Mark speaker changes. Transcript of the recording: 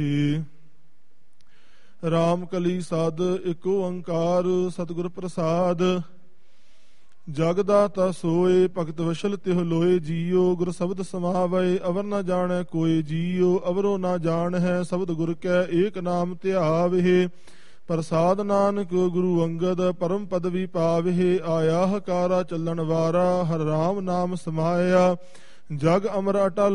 Speaker 1: ਰਾਮ ਕਲੀ ਸਦ ਏਕ ਓੰਕਾਰ ਸਤਿਗੁਰ ਪ੍ਰਸਾਦ। ਜਗ ਦਾਤਾ ਸੋਏ ਭਗਤ ਵਸ਼ਲ ਤਿਹੁ ਲੋਏ ਜੀਓ। ਗੁਰ ਸ਼ਬਦ ਸਮਾਵੈ ਅਵਰ ਨ ਜਾਣੈ ਕੋਇ ਜੀਓ। ਅਵਰੋ ਨ ਜਾਣ ਹੈ ਸ਼ਬਦ ਗੁਰ ਕੈ ਏਕ ਨਾਮ ਧਿਆਵਹਿ। ਪ੍ਰਸਾਦ ਨਾਨਕ ਗੁਰੂ ਅੰਗਦ ਪਰਮ ਪਦਵੀ ਪਾਵਹਿ। ਆਇਆ ਹਕਾਰਾ ਚੱਲਣ ਵਾਰਾ ਹਰਿ ਰਾਮ ਨਾਮ ਸਮਾਇਆ। ਜਗ ਅਮਰ ਅਟਲ